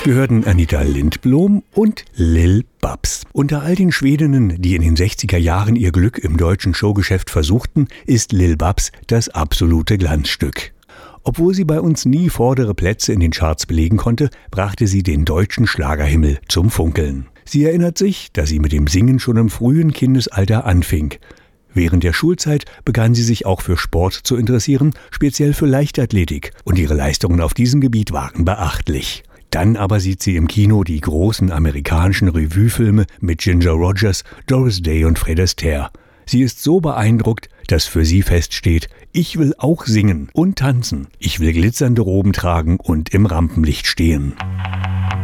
Wir hörten Anita Lindblom und Lil Babs. Unter all den Schwedinnen, die in den 60er Jahren ihr Glück im deutschen Showgeschäft versuchten, ist Lil Babs das absolute Glanzstück. Obwohl sie bei uns nie vordere Plätze in den Charts belegen konnte, brachte sie den deutschen Schlagerhimmel zum Funkeln. Sie erinnert sich, dass sie mit dem Singen schon im frühen Kindesalter anfing. Während der Schulzeit begann sie sich auch für Sport zu interessieren, speziell für Leichtathletik, und ihre Leistungen auf diesem Gebiet waren beachtlich. Dann aber sieht sie im Kino die großen amerikanischen Revue-Filme mit Ginger Rogers, Doris Day und Fred Astaire. Sie ist so beeindruckt, dass für sie feststeht: Ich will auch singen und tanzen. Ich will glitzernde Roben tragen und im Rampenlicht stehen.